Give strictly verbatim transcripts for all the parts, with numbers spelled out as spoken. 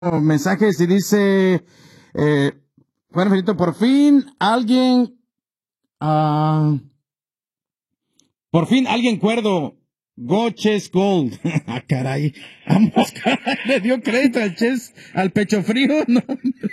mensajes y dice, eh, Juan Benito, por fin alguien, uh, por fin alguien cuerdo, go Chess Gold. Ah, caray, vamos, caray, le dio crédito al Chess, al pecho frío, no.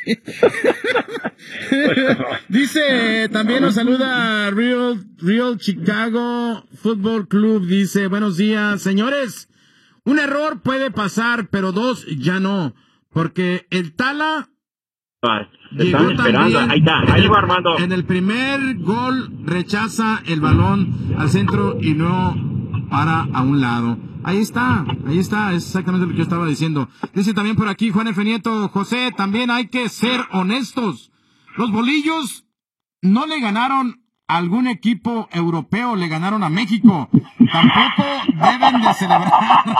Dice, también nos saluda Real, Real Chicago Football Club, dice, buenos días, señores, un error puede pasar, pero dos ya no. Porque el Tala llegó también, ahí está, ahí va Armando. En el primer gol rechaza el balón al centro y no para a un lado. Ahí está, ahí está, es exactamente lo que yo estaba diciendo. Dice también por aquí Juan F. Nieto, José, también hay que ser honestos. Los bolillos no le ganaron a algún equipo europeo, le ganaron a México. Tampoco deben de celebrar.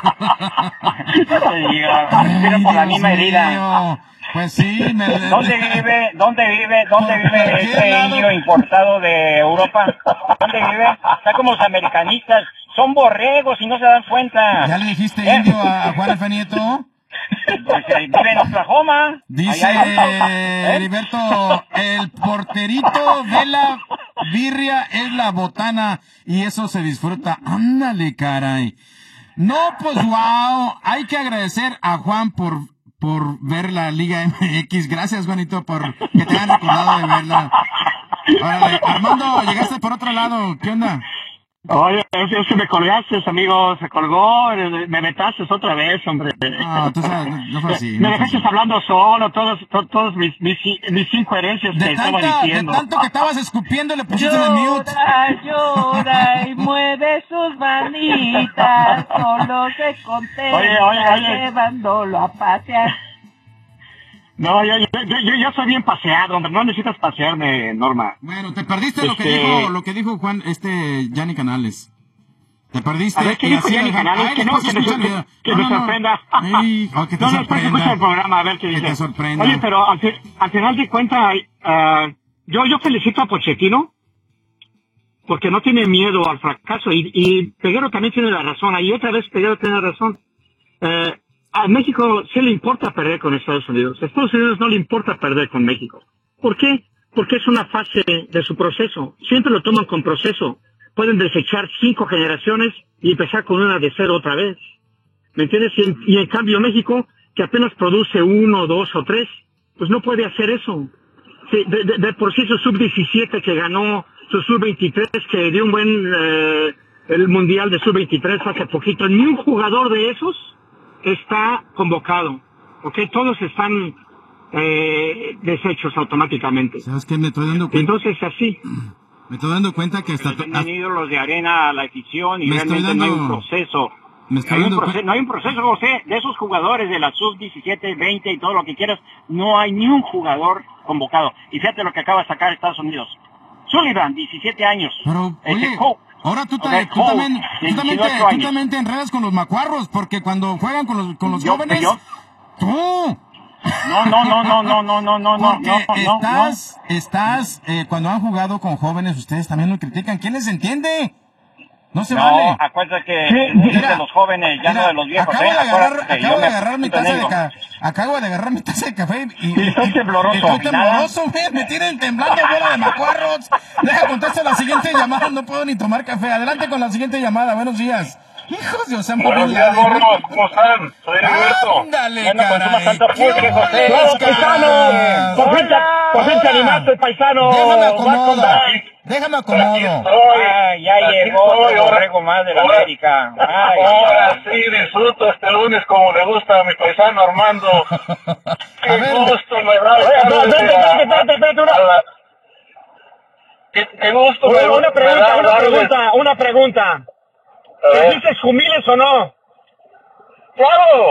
Tiene por la misma herida. Pues sí. Me... ¿Dónde vive, dónde vive, dónde vive ese indio importado de Europa? ¿Dónde vive? Está como los americanistas. Son borregos y no se dan cuenta. ¿Ya le dijiste ¿Eh? indio a Juan F. Nieto? Pues, vive en Oklahoma. Dice ¿Eh? Heriberto, el porterito de la birria es la botana y eso se disfruta. Ándale, caray. No, pues wow, hay que agradecer a Juan por por ver la Liga M X. Gracias, Juanito, por que te hayan recordado de verla. Órale, Armando, llegaste por otro lado, ¿qué onda? Oye, es que me colgaste, amigo, se colgó, me metaste otra vez, hombre. No, tú sabes, no fue así. Me no dejaste hablando solo, todos, todos, todos mis, mis, mis incoherencias de que tanta, estaba diciendo. De tanto que estabas escupiendo, le pusiste en el mute. Llora, llora y mueve sus manitas, solo se contenta oye, oye, oye. llevándolo a pasear. No, yo, yo, yo, yo soy bien paseado, hombre, no necesitas pasearme, Norma. Bueno, te perdiste este... lo que dijo, lo que dijo Juan, este, Gianni Canales. Te perdiste. A ver, ¿qué dijo Gianni Canales? Que no, que, me, que, que no, me sorprenda. No, Ey, oh, que te no, sorprenda. después escucha el programa, a ver qué dice. Que te sorprenda. Oye, pero al, al final de cuentas, uh, yo, yo felicito a Pochettino, porque no tiene miedo al fracaso, y, y Peguero también tiene la razón, y otra vez Peguero tiene razón. Uh, A México sí le importa perder con Estados Unidos. A Estados Unidos no le importa perder con México. ¿Por qué? Porque es una fase de su proceso. Siempre lo toman con proceso. Pueden desechar cinco generaciones y empezar con una de cero otra vez. ¿Me entiendes? Y en, y en cambio México, que apenas produce uno, dos o tres, pues no puede hacer eso. Sí, de, de, de por sí su sub diecisiete que ganó, su sub veintitrés que dio un buen, eh, el mundial de sub veintitrés hace poquito, ni un jugador de esos está convocado, ¿ok? Todos están eh, deshechos automáticamente. ¿Sabes qué? Me estoy dando cuenta. Entonces, así. Me estoy dando cuenta que hasta... Han ido los de arena a la afición y me realmente dando... no hay un proceso. Me estoy hay dando un proceso, cu... no hay un proceso, José, de esos jugadores de la sub diecisiete, veinte y todo lo que quieras, no hay ni un jugador convocado. Y fíjate lo que acaba de sacar Estados Unidos. Sullivan, diecisiete años. Pero, Ese oye... Hope. Ahora tú, Okay, tú, Hope, también, tú, también te, tú también te enredas con los macuarros, porque cuando juegan con los, con los yo, jóvenes... Yo, ¡Tú! No, no, no, no, no, no, no, no, no, porque no, estás, no. estás, eh, cuando han jugado con jóvenes, ustedes también lo critican. ¿Quién les entiende? No se no, vale. Acuérdate que sí, es de los jóvenes, ya mira, no de los viejos. Acabo ¿eh? de agarrar, acabo de me, agarrar mi taza de café. Acabo de agarrar mi taza de café y, y estoy tembloroso. Estoy tembloroso, güey. Me tienen temblando, bola de macuarros. Deja contestar la siguiente llamada. No puedo ni tomar café. Adelante con la siguiente llamada. Buenos días. Hijos de Osama. Buenos días, morros. ¿Cómo están? Soy Heriberto. Ándale, bueno, caray. Tanta pulque, José. ¡Claro, paisano! Por fin, por fin te animaste, paisano. Déjame acomodo. Déjame acomodo. Ay, ya llegó otro borrego más de la América. Ay, ahora sí disfruto este lunes como le gusta a mi paisano Armando. Qué ver, gusto me da. Espérate, espérate, espérate, una... Qué, qué gusto una, me, una pregunta, me da una darles... pregunta, una pregunta. ¿Te dices Jumiles o no? ¡Claro!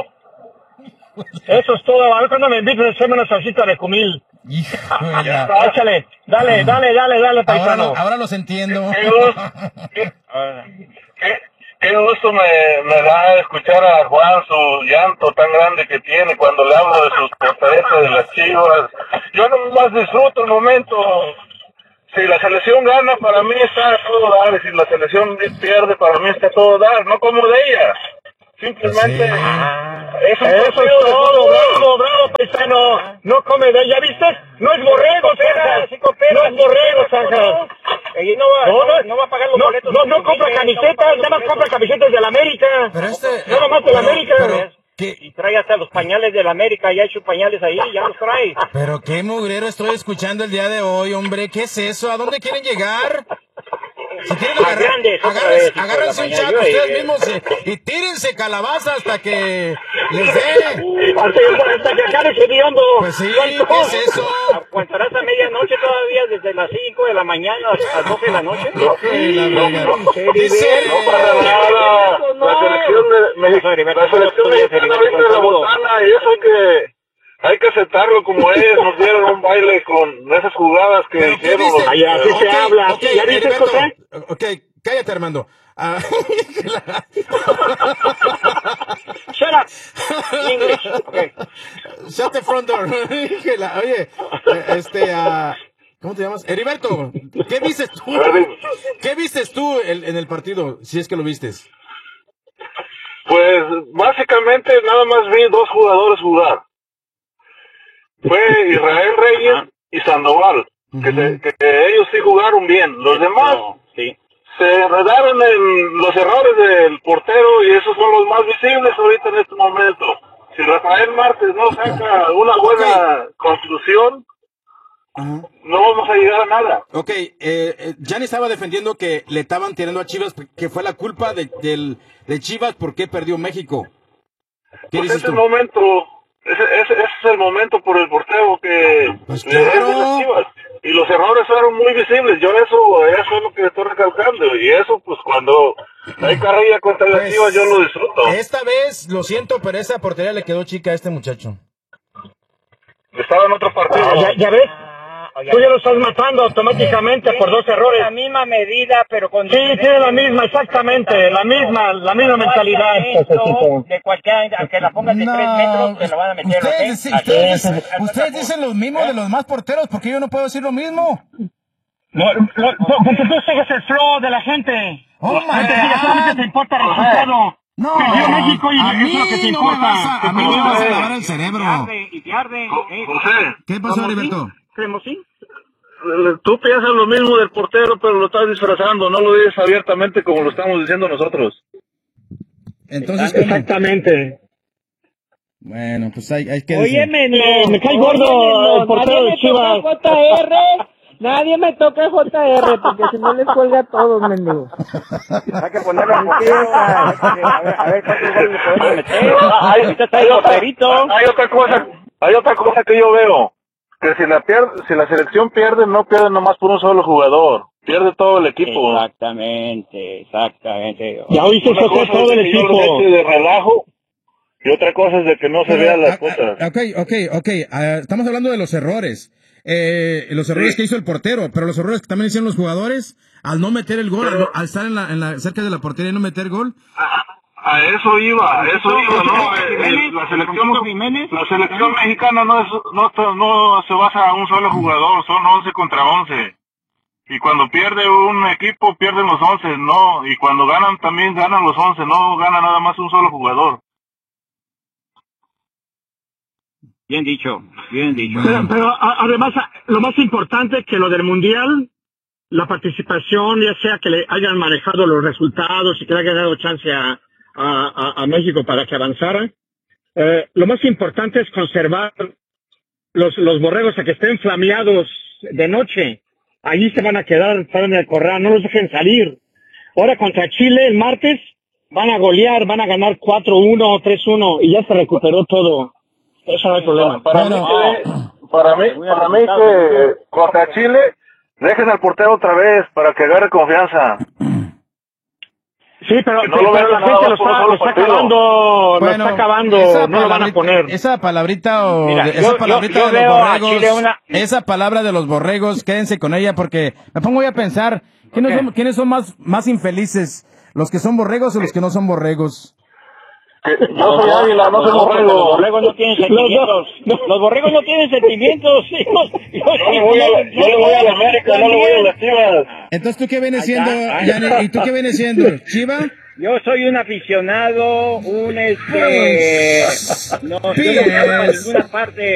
Eso es todo. A ver cuando me invites a hacerme una salsita de Jumil. Híjole. Échale. Dale, dale, dale, dale, paisano. Ahora, ahora los entiendo. Qué gusto, qué, qué, qué gusto me, me da escuchar a Juan, su llanto tan grande que tiene cuando le hablo de sus preferencias de las Chivas. Yo nomás disfruto el momento. Si la selección gana, para mí está a todo dar. Y si la selección pierde, para mí está a todo dar. No como de ella. Simplemente... Sí. Es un Eso es partido de todo, fútbol. bravo, bravo, paisano. No come de ¿ya viste? No es borrego, Zanja. No es borrego, Zanja. Y no va, No, no, no va a pagar los no, boletos. no, no compra camisetas, nada más compra camisetas del América. Pero este... Nada más del pero- América. pero- ¿Qué? Y trae hasta los pañales del América, ya hecho pañales ahí, ya los trae. Pero qué mugrero estoy escuchando el día de hoy, hombre. ¿Qué es eso? ¿A dónde quieren llegar? Si quieren Más agarrar, grandes, otra agárrense, vez, hijo de agárrense la un mañana. chat Yo, ustedes eh, mismos y, y tírense calabaza hasta que les dé. Hasta, hasta que acabe ese hediondo. Pues sí, ¿qué es eso? ¿Aguantarás a medianoche todavía desde las cinco de la mañana hasta las doce de la noche? Ay, la verga. Dice, No para nada. La selección de México, la selección mexicana viene de la botana y eso hay que, hay que aceptarlo como es. Nos dieron un baile con esas jugadas que ¿pero qué hicieron. viste? los- Ay, así se Ok, habla. ok, ¿Ya viste, Heriberto, José? ok, cállate, Armando. Ah, Shut up. English. Okay. Shut the front door. Híjela, Oye, eh, este, ah, ¿cómo te llamas? Heriberto, ¿qué vistes tú? ¿Qué vistes tú en, en el partido, si es que lo vistes? Pues básicamente nada más vi dos jugadores jugar. Fue Israel Reyes y Sandoval, que, se- que- que ellos sí jugaron bien. Los demás No, sí. se enredaron en los errores del portero y esos son los más visibles ahorita en este momento. Si Rafael Márquez no saca una buena construcción, Ajá. no vamos a llegar a nada. Ok, eh, eh, Gianni estaba defendiendo que le estaban tirando a Chivas, que fue la culpa de, del, de Chivas porque perdió México. ¿Qué Pues dices ese es tú? el momento, ese, ese, ese es el momento por el portero que Pues le es de claro. las Chivas. Y los errores fueron muy visibles. Yo eso, eso es lo que estoy recalcando. Y eso, pues cuando hay carrilla contra las Pues, Chivas, yo lo disfruto. Esta vez, lo siento, pero esa portería le quedó chica a este muchacho. Estaba en otro partido. Ah, ¿Ya, ya ves? Ah, oye, Tú ya lo estás matando automáticamente por dos La errores. misma medida, pero con... Sí, tiene la misma, exactamente, la misma, la misma mentalidad. Josecito. De cualquier, aunque la pongas de tres metros, te la van a meter. ustedes, ¿ok? sí, Así ustedes, es. dicen- ustedes dicen lo mismo de los demás porteros, porque yo no puedo decir lo mismo. No, no, porque tú sigues el flow de la gente. Oh, La my gente sigue, God. solamente te importa el resultado. No, Perdió México y a eso mí es lo que te no importa. me vas a, a mí no me vas a lavar el Y cerebro. te arde, y te arde. Jo- ¿eh? José, ¿Qué pasó, Heriberto? ¿Cremosín? tú piensas lo mismo del portero, pero lo estás disfrazando. No lo dices abiertamente como lo estamos diciendo nosotros. Entonces, ¿cómo? Exactamente. Bueno, pues hay, hay que Oye, decir. menor. Me cae gordo el portero de Chivas. Nadie me toca J R. Nadie me toca J R, porque si no les cuelga a todos, mendigo. Hay que ponerlo en portero. A ver, a ver cuántos goles le podemos meter. Hay, Ahorita está el porterito. hay otra cosa, hay otra cosa que yo veo, que si la pierde, si la selección pierde, no pierde nomás por un solo jugador, pierde todo el equipo. Exactamente, exactamente. Ya oíste, Una José, cosa todo es el que yo lo equipo. eche de relajo y otra cosa es de que no se Pero, vean las ah, cosas. ah, ok, ok, ok. Ah, estamos hablando de los errores. Eh, los errores Sí. que hizo el portero, pero los errores que también hicieron los jugadores al no meter el gol, al, no- al estar en la, en la, cerca de la portería y no meter gol. A eso iba, a eso iba, ¿no? Eh, eh, La selección, la selección mexicana no, es, no, no se basa en un solo jugador, son once contra once. Y cuando pierde un equipo, pierden los once, no. Y cuando ganan, también ganan los once, no gana nada más un solo jugador. Bien dicho, bien dicho. Pero, pero a- además, a- lo más importante que lo del Mundial, la participación, ya sea que le hayan manejado los resultados y que le hayan dado chance a, a, a- a México para que avanzara, eh, lo más importante es conservar los, los borregos a que estén flameados de noche. Allí se van a quedar, están en el corral, no los dejen salir. Ahora contra Chile, el martes, van a golear, van a ganar cuatro uno o tres uno y ya se recuperó todo. Eso no hay problema. Para Bueno. mí, que- para mí, para mí que contra Chile, dejen al portero otra vez para que agarre confianza. Sí, pero, Que no lo pero vean la nada gente más lo por un está, solo lo está partido. acabando, lo está acabando, esa no lo van a palabrita- poner. Esa palabrita o Mira, de- yo- esa yo- palabrita yo de los veo a borregos, Chile una- esa palabra de los borregos, quédense con ella porque me pongo ya a pensar, ¿quiénes Ok. son, quiénes son más, más infelices? ¿Los que son borregos o los que no son borregos? Que yo soy águila, no soy Los borrego. borregos no tienen sentimientos. Los borregos no tienen sentimientos. hijos. Yo le voy a la, yo le voy a la América, no le voy a las Chivas. Entonces, ¿tú qué vienes Ahí siendo, está, ahí Yanni? ¿Y tú qué vienes siendo? ¿Chiva? Yo soy un aficionado, un este... No, yo no voy a ninguna parte.